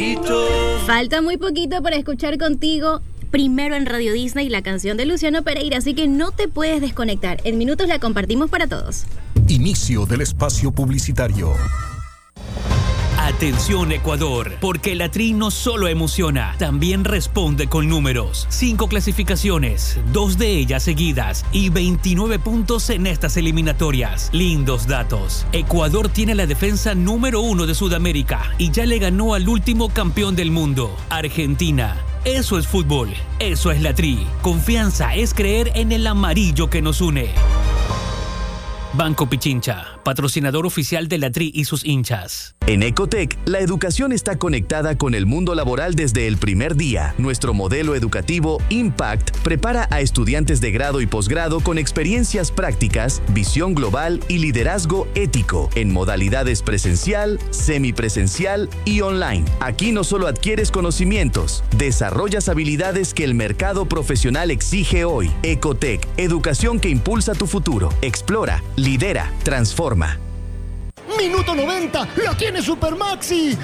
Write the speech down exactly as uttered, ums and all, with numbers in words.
poquito. Falta muy poquito para escuchar contigo primero en Radio Disney la canción de Luciano Pereira, así que no te puedes desconectar. En minutos la compartimos para todos. Inicio del espacio publicitario. Atención Ecuador, porque la Tri no solo emociona, también responde con números. Cinco clasificaciones, dos de ellas seguidas y veintinueve puntos en estas eliminatorias. Lindos datos. Ecuador tiene la defensa número uno de Sudamérica y ya le ganó al último campeón del mundo, Argentina. Eso es fútbol, eso es la Tri. Confianza es creer en el amarillo que nos une. Banco Pichincha, patrocinador oficial de la Tri y sus hinchas. En Ecotec, la educación está conectada con el mundo laboral desde el primer día. Nuestro modelo educativo Impact prepara a estudiantes de grado y posgrado con experiencias prácticas, visión global y liderazgo ético en modalidades presencial, semipresencial y online. Aquí no solo adquieres conocimientos, desarrollas habilidades que el mercado profesional exige hoy. Ecotec, educación que impulsa tu futuro. Explora, lidera, transforma. Minuto noventa, la tiene Supermaxi.